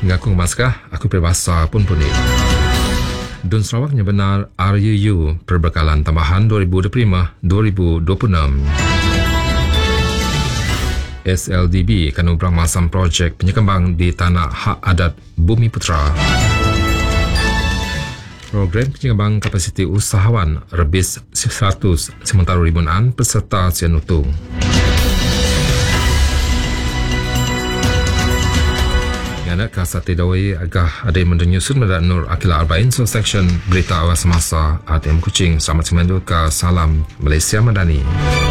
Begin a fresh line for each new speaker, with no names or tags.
Ngaku maskah, aku berbahasa pun ni. Dun Sarawaknya benar RUU Perbekalan Tambahan 2025-2026. SLDB akan beramasam projek penyekembang di tanah hak adat Bumi Putra. Program penyekembang kapasiti usahawan rebis 100 sementara ribuan peserta sian utung. Anak kasati dawai agak ada yang menyusun mendadak Nur Akila Arba'in so section berita awal semasa ATM Kuching. Selamat seminggu ke Salam Malaysia Madani.